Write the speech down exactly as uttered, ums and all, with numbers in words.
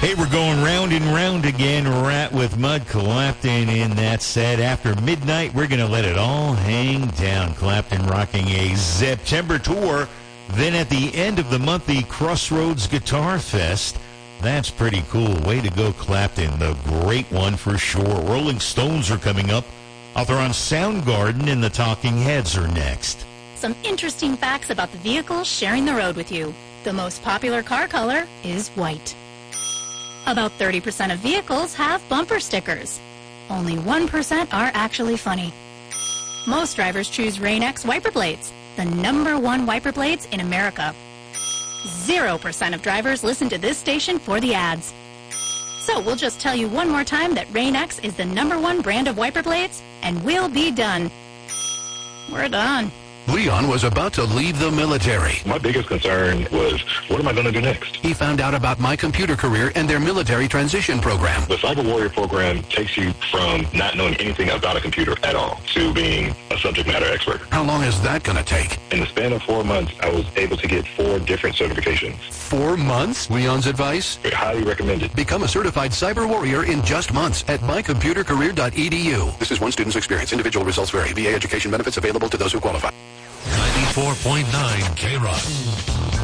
Hey, we're going round and round again, Rat with Mud Clapton in that set. After midnight, we're going to let it all hang down. Clapton rocking a September tour. Then at the end of the month, the Crossroads Guitar Fest. That's pretty cool. Way to go, Clapton. The great one for sure. Rolling Stones are coming up. Author on Soundgarden and the Talking Heads are next. Some interesting facts about the vehicles sharing the road with you. The most popular car color is white. About thirty percent of vehicles have bumper stickers. Only one percent are actually funny. Most drivers choose Rain-X wiper blades, the number one wiper blades in America. Zero percent of drivers listen to this station for the ads. So we'll just tell you one more time that Rain-X is the number one brand of wiper blades, and we'll be done. We're done. Leon was about to leave the military. My biggest concern was, what am I going to do next? He found out about My Computer Career and their military transition program. The Cyber Warrior program takes you from not knowing anything about a computer at all to being a subject matter expert. How long is that going to take? In the span of four months, I was able to get four different certifications. Four months? Leon's advice? I highly recommend it. Become a certified cyber warrior in just months at my computer career dot e d u. This is one student's experience. Individual results vary. V A education benefits available to those who qualify. ninety-four point nine K-Rock.